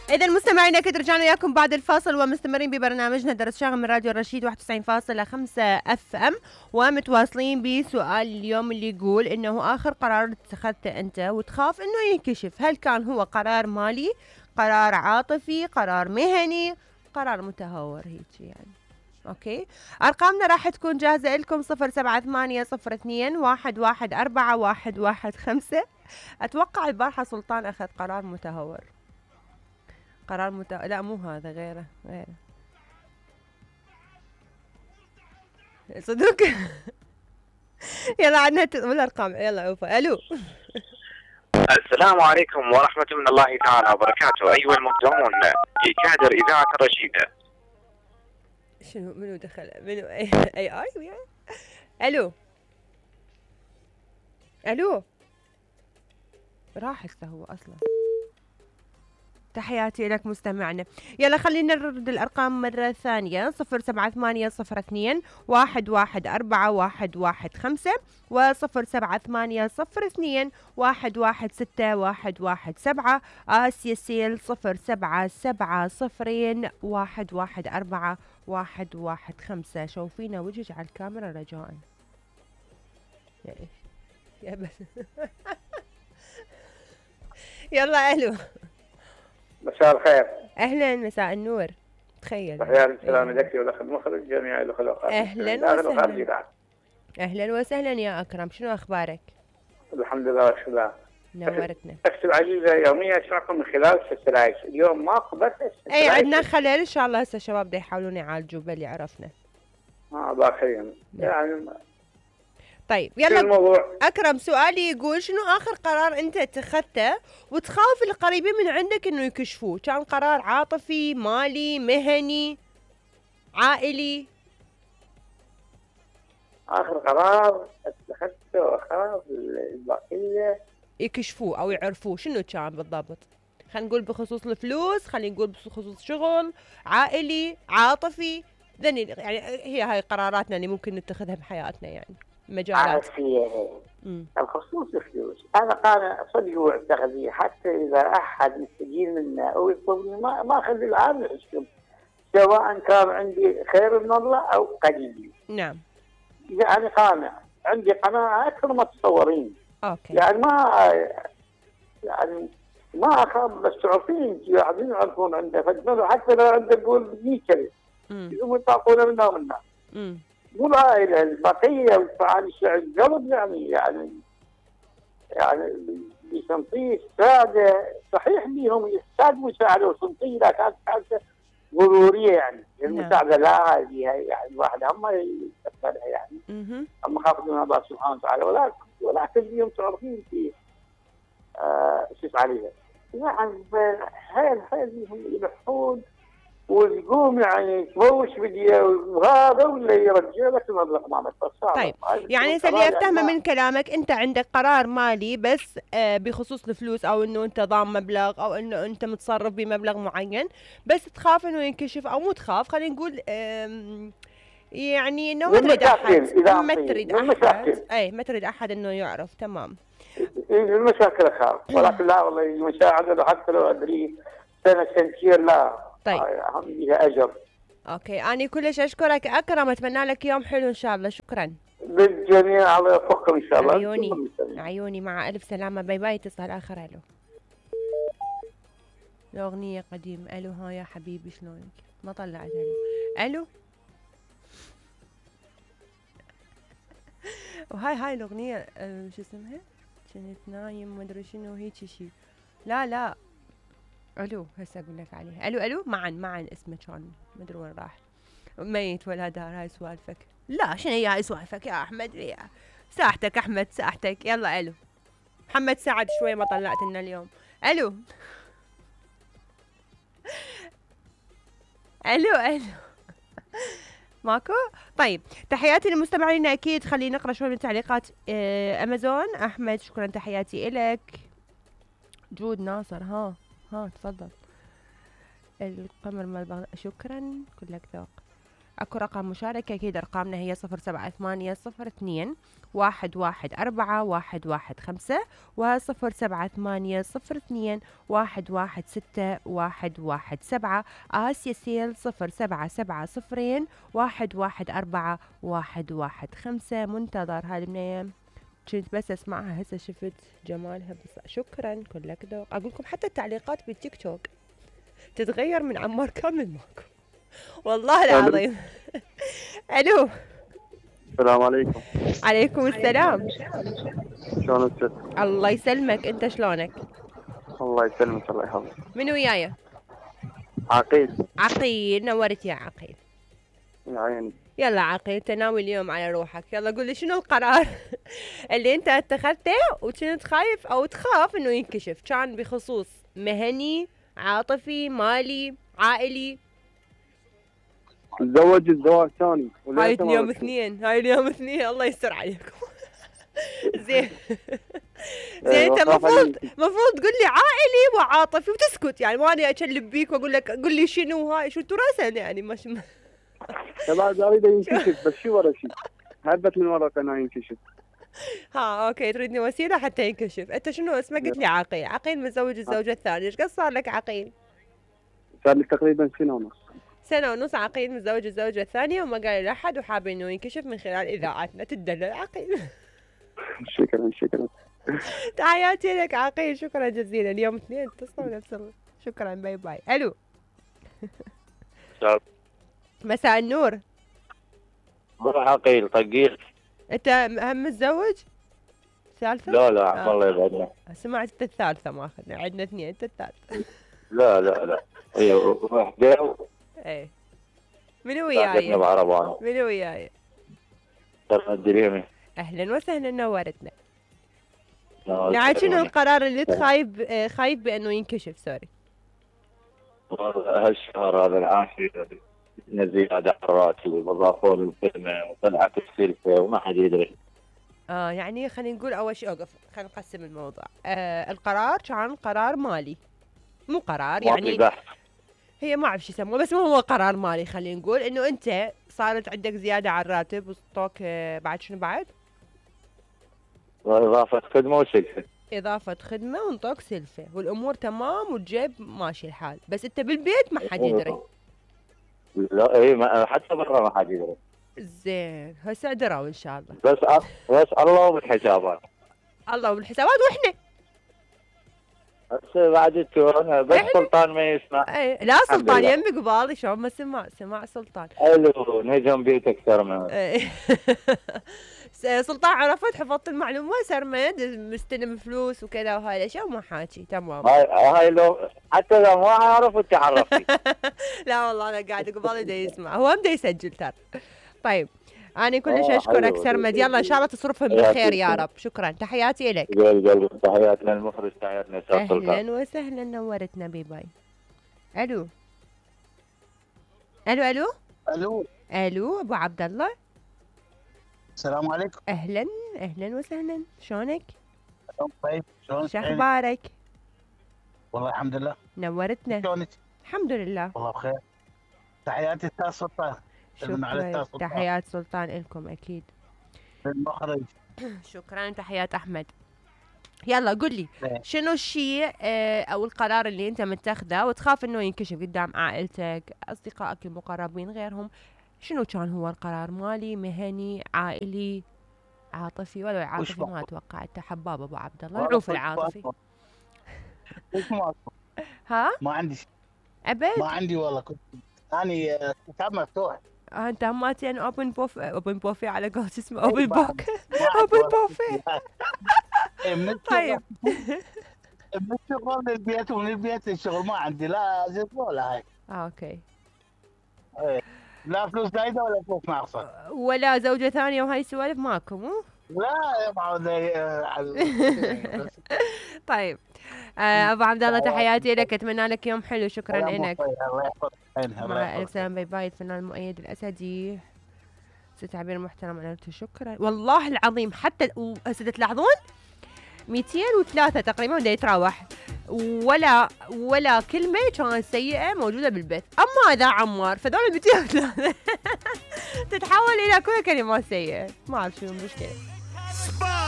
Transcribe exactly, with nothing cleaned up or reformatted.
إذا مستمعينا أكيد رجعنا وياكم بعد الفاصل ومستمرين ببرنامجنا درس شاغل من راديو الرشيد واحد وتسعين فاصلة خمسة اف ام، ومتواصلين بسؤال اليوم اللي يقول إنه آخر قرار اتخذته أنت وتخاف إنه ينكشف، هل كان هو قرار مالي، قرار عاطفي، قرار مهني، قرار متهور هيك يعني. اوكي، ارقامنا راح تكون جاهزة لكم صفر سبعة ثمانية صفر اثنين واحد واحد اربعة واحد واحد خمسة. اتوقع البارحة سلطان اخذ قرار متهور، قرار مت... لا مو هذا، غيره غيره صدق. يلا عنا الارقام، يلا عوفة. الو السلام عليكم ورحمة من الله تعالى وبركاته. أيها المبدعون في كادر إذاعة الرشيدة. شنو منو دخل؟ منو اي اي اي يعني؟ الو الو راح هسه هو اصلا. تحياتي لك مستمعنا. يلا خلينا نرد الأرقام مرة ثانية صفر سبعة ثمانية صفر اثنين واحد واحد أربعة واحد واحد خمسة وصفر سبعة ثمانية صفر اثنين واحد واحد ستة واحد واحد سبعة. آسيا سيل صفر سبعة سبعة صفرين واحد واحد أربعة واحد واحد خمسة. شوفينا وجهك على الكاميرا رجاء يا يا بس. يلا ألو. مساء الخير. اهلا، مساء النور. تخيل تحياتي السلام لك ولك المخرج جميع الاخوات. اهلا وسهلا. اهلا وسهلا يا اكرم، شنو اخبارك؟ الحمد لله والشكر. نورتنا. اكتب عزيزه يوميا اسمعكم من خلال السلايس، اليوم ماكو بس اي عندنا خلل ان شاء الله. هسه الشباب بده يحاولون يعالجوا باللي عرفنا. اه باخرين يعني. طيب يلا الموضوع. اكرم سؤالي يقول شنو اخر قرار انت اتخذته وتخاف القريبين من عندك انه يكشفوه؟ كان قرار عاطفي، مالي، مهني، عائلي؟ اخر قرار اتخذته وخاف البقيه يكشفوه او يعرفوه، شنو كان بالضبط؟ خلينا نقول بخصوص الفلوس، خلينا نقول بخصوص شغل، عائلي، عاطفي، ذني يعني هي هاي قراراتنا اللي ممكن نتخذها بحياتنا يعني مجالات. عاطفيه. الخصوص الفلوس انا قاعد صدق واعتقدي حتى اذا احد يستجيب منا او يطلبني ما ما اخلي العام يحسب، سواء كان عندي خير من الله او قليل. نعم. يعني قانع، عندي قناعه اكثر ما تتصورين. اوكي. يعني ما يعني ما اخاف، بس تعرفين يعني يعرفون عنده فجمله حتى لو عنده يقول بدي كذا يقوموا يطاقون منا ومنا. مو العائله البقيه والفعال الشعب قلب يعني يعني يعني بسنطيه ساده صحيح بيهم يحتاج مساعده وسنطيه، اذا كانت حاجه غروريه يعني المساعده لا هذه يعني الواحد هم يتقبلها يعني. هم خافوا من الله سبحانه وتعالى، ولكن ولكن اليوم تعرفين في آه شو عليها يعني حيل حيل يلحون ويقوم يعني تبوش بديه وهذا ولا يرجع لك المبلغ مالك بس. طيب يعني هسه اللي افتهمه من كلامك انت عندك قرار مالي بس آه بخصوص الفلوس، او انه انت ضام مبلغ، او انه انت متصرف بمبلغ معين، بس تخاف انه ينكشف، او مو تخاف خلينا نقول يعني انه ما تريد احد ما تريد احد اي ما تريد احد انه يعرف. تمام. المشاكل اخاف، ولكن لا والله المساعده حتى لو ادري سنه سنتين لا. طيب هم لها اجر. اوكي، انا كلش اشكرك اكرم، اتمنى لك يوم حلو ان شاء الله. شكرا بالجميع، الله يوفقكم ان شاء الله. عيوني عيوني، مع الف سلامه. باي باي. اتصال اخر. الو الاغنيه قديم. الو ها يا حبيبي شلونك؟ ما طلعت. الو الو وهاي هاي الاغنيه أه شو اسمها؟ كنت نايم ما ادري شنو هيك شيء. لا لا الو هسه اقول لك عليها. الو الو معا معا اسمه كان ما ادري وين راح، ميت ولا دار. هاي سوالفك. لا شنو هي هاي سوالفك يا احمد؟ يا ساعتك احمد ساعتك. يلا الو محمد سعد شوي ما طلعت لنا اليوم. الو الو الو ماكو. طيب تحياتي للمستمعين اكيد. خلينا نقرا شوي من تعليقات اه امازون. احمد شكرا تحياتي الك. جود ناصر ها ها تفضل. القمر مال بغداد شكرا كلك ذوق. اكو رقم مشاركة، اكيد ارقامنا هي صفر سبعة ثمانية صفر اثنين واحد واحد أربعة واحد واحد خمسة وصفر سبعة ثمانية صفر اثنين واحد واحد ستة واحد واحد سبعة. آسيا سيل صفر سبعة سبعة صفرين واحد واحد أربعة واحد واحد خمسة. منتظر هذه البنية، كنت بس اسمعها هسه شفت جمالها بس. شكرا كلك ذوق. اقول لكم حتى التعليقات بالتيك توك تتغير من عمار كامل ماكو والله العظيم. الو السلام عليكم. عليكم السلام. شلونك؟ الله يسلمك، انت شلونك؟ الله يسلمك الله يحفظك. من وياي؟ عقيل. عقيل، نورت يا عقيل. يا عيني. يلا عقيل تناوي اليوم على روحك، يلا قول لي شنو القرار اللي انت اتخذته وكنت خايف او تخاف انه ينكشف، كان بخصوص مهني، عاطفي، مالي، عائلي؟ تزوج الزواج ثاني. هاي اليوم اثنين، هاي اليوم اثنين، الله يستر عليكم. زين زين انت المفروض المفروض تقول لي عائلي وعاطفي وتسكت، يعني ماني اكلب بيك واقول لك قول لي شنو هاي، شو تراسل يعني مش بعد اريد ينكشف بس شو ورا شيء هبت من ورا قناه ينكشف. ها اوكي، تريدني وسيله حتى ينكشف. انت شنو اسمك؟ قلت لي عقيل. عقيل متزوج الزوجه الثانيه، ايش قد صار لك عقيل؟ صار لي تقريبا سنه ونص. سنه ونص عقيل متزوج الزوجه الثانيه وما قال لاحد وحاب انه ينكشف من خلال اذاعتنا. تدلل عقيل. شكرا شكرا. تحياتي لك عقيل، شكرا جزيلا. اليوم اثنين تصلوا نفس الوقت. شكرا، باي باي. الو مساء النور. عقيل ثقيل. انت هم متزوج؟ ثالثة؟ لا لا آه. والله يبعدنا. سمعت انت الثالثة ماخذنا، عندنا اثنين، انت الثالثة. لا لا لا هي وحدة. ايه منو وياي؟ منو وياي؟ سرمد الدريمي. اهلا وسهلا، نورتنا. يعني شنو القرار اللي انت خايف خايف بانه ينكشف؟ سوري. والله هالشهر هذا العاشر زيادة على الراتب وضافوا لي الخدمة وطلعت السلفة وما حد يدري. اه يعني خلينا نقول اول شيء اوقف، خلينا نقسم الموضوع. آه القرار كان قرار مالي، مو قرار يعني بحث. هي ما اعرف شو يسموه، بس ما هو قرار مالي. خلينا نقول انه انت صارت عندك زيادة على الراتب وصوتك آه بعد شنو بعد؟ وإضافة خدمة وسلفة. إضافة خدمة ونطوك سلفة والأمور تمام والجيب ماشي الحال، بس أنت بالبيت ما حد يدري. لا اي ما حتى برا ما حد يدري. زين هسه دروا ان شاء الله. بس أ... بس الله وبالحسابات. الله وبالحسابات واحنا. هسه بعد التون بس إحنا؟ سلطان ما يسمع. اي لا سلطان يمي قبالي شلون ما سمع، سمع سلطان. حلو نجم بيت اكثر من سلطان عرفت، حفظت المعلومة. سرمد مستلم فلوس وكذا وهاي الاشياء وما حاكي تمام. هاي هاي لو حتى لو ما عرف انت عرفتي. لا والله انا قاعد قبالي دا يسمع، هو هم دا يسجل ترى. طيب انا كلش اشكرك سرمد، يلا ان شاء الله تصرفها بالخير يا رب. شكرا، تحياتي لك. تحياتنا المخرج، تحياتنا سلطان. اهلا وسهلا، نورتنا. بي باي. الو الو الو الو الو ابو عبد الله. السلام عليكم. اهلا اهلا وسهلا، شلونك؟ طيب شلونك؟ شو اخبارك؟ والله الحمد لله. نورتنا. شلونك؟ الحمد لله والله بخير. تحياتي استاذ سلطان. شكرا، تحيات سلطان لكم اكيد. المخرج. شكرا، تحيات احمد. يلا قل لي شنو الشيء اه او القرار اللي انت متخذه وتخاف انه ينكشف قدام عائلتك، اصدقائك المقربين، غيرهم؟ شنو كان هو القرار؟ مالي، مهني، عائلي، عاطفي؟ ولو عاطفي ما اتوقع، انت حباب ابو عبد الله، نعوف العاطفي. ها ما عندي شيء ابد، ما عندي والله. كنت اني كتاب مفتوح. آه انت هماتين اوبن بوف اوبن بوفي على قولة اسمه اوبن بوك اوبن بوفي. طيب من الشغل للبيت ومن البيت للشغل، ما عندي لا زيت ولا هاي. اه اوكي. ايه لا فلوس زايده ولا فلوس ناقصه ولا زوجه ثانيه وهاي سوالف ماكو؟ مو لا يا معود. طيب آه ابو عبد الله تحياتي لك، اتمنى لك يوم حلو. شكرا لك. مع الف سلامه. باي باي. الفنان المؤيد الاسدي، تعبير محترم انا قلت شكرا والله العظيم. حتى هسه تلاحظون مئتين وثلاثة تقريبا ودا يتراوح ولا ولا كلمة كانت سيئة موجودة بالبث. أما إذا عمار فدول البيتين تتحول إلى كل كلمات سيئة. ما أعرف شو المشكلة.